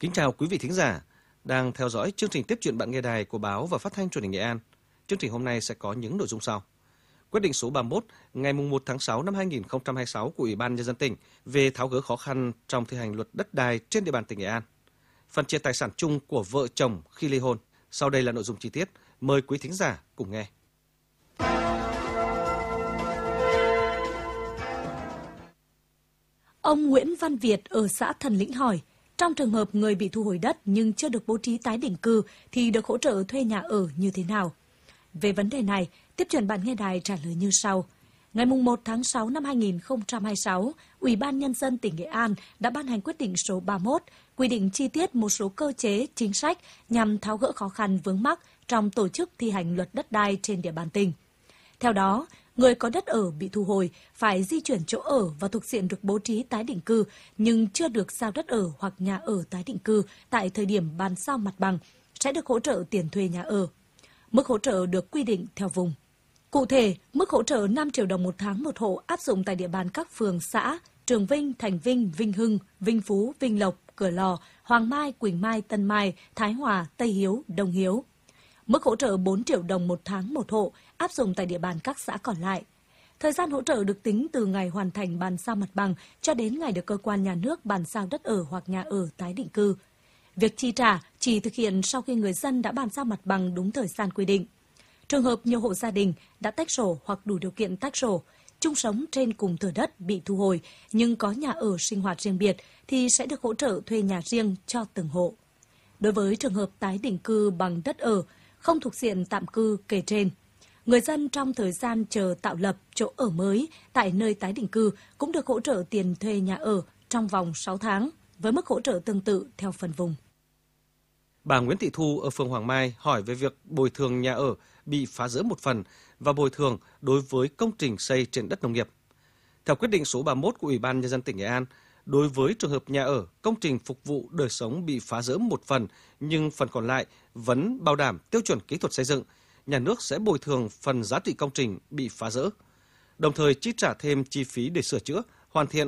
Kính chào quý vị thính giả đang theo dõi chương trình Tiếp chuyện bạn nghe đài của Báo và Phát thanh Truyền hình Nghệ An. Chương trình hôm nay sẽ có những nội dung sau. Quyết định số 31 ngày 1 tháng 6 năm 2026 của Ủy ban Nhân dân tỉnh về tháo gỡ khó khăn trong thi hành luật đất đai trên địa bàn tỉnh Nghệ An. Phân chia tài sản chung của vợ chồng khi ly hôn. Sau đây là nội dung chi tiết. Mời quý thính giả cùng nghe. Ông Nguyễn Văn Việt ở xã Thần Lĩnh hỏi, trong trường hợp người bị thu hồi đất nhưng chưa được bố trí tái định cư thì được hỗ trợ thuê nhà ở như thế nào? Về vấn đề này, Tiếp chuyện bạn nghe đài trả lời như sau. Ngày 1 tháng 6 năm 2026, Ủy ban Nhân dân tỉnh Nghệ An đã ban hành quyết định số 31, quy định chi tiết một số cơ chế, chính sách nhằm tháo gỡ khó khăn vướng mắc trong tổ chức thi hành luật đất đai trên địa bàn tỉnh. Theo đó, người có đất ở bị thu hồi phải di chuyển chỗ ở và thuộc diện được bố trí tái định cư nhưng chưa được giao đất ở hoặc nhà ở tái định cư tại thời điểm bàn giao mặt bằng sẽ được hỗ trợ tiền thuê nhà ở. Mức hỗ trợ được quy định theo vùng. Cụ thể, mức hỗ trợ 5 triệu đồng một tháng một hộ áp dụng tại địa bàn các phường xã Trường Vinh, Thành Vinh, Vinh Hưng, Vinh Phú, Vinh Lộc, Cửa Lò, Hoàng Mai, Quỳnh Mai, Tân Mai, Thái Hòa, Tây Hiếu, Đông Hiếu. Mức hỗ trợ 4 triệu đồng một tháng một hộ áp dụng tại địa bàn các xã còn lại. Thời gian hỗ trợ được tính từ ngày hoàn thành bàn giao mặt bằng cho đến ngày được cơ quan nhà nước bàn giao đất ở hoặc nhà ở tái định cư. Việc chi trả chỉ thực hiện sau khi người dân đã bàn giao mặt bằng đúng thời gian quy định. Trường hợp nhiều hộ gia đình đã tách sổ hoặc đủ điều kiện tách sổ, chung sống trên cùng thửa đất bị thu hồi nhưng có nhà ở sinh hoạt riêng biệt thì sẽ được hỗ trợ thuê nhà riêng cho từng hộ. Đối với trường hợp tái định cư bằng đất ở, không thuộc diện tạm cư kể trên, người dân trong thời gian chờ tạo lập chỗ ở mới tại nơi tái định cư cũng được hỗ trợ tiền thuê nhà ở trong vòng 6 tháng với mức hỗ trợ tương tự theo phần vùng. Bà Nguyễn Thị Thu ở phường Hoàng Mai hỏi về việc bồi thường nhà ở bị phá rỡ một phần và bồi thường đối với công trình xây trên đất nông nghiệp. Theo quyết định số 31 của Ủy ban Nhân dân tỉnh Nghệ An, đối với trường hợp nhà ở, công trình phục vụ đời sống bị phá rỡ một phần nhưng phần còn lại vẫn bảo đảm tiêu chuẩn kỹ thuật xây dựng, nhà nước sẽ bồi thường phần giá trị công trình bị phá rỡ, đồng thời chi trả thêm chi phí để sửa chữa, hoàn thiện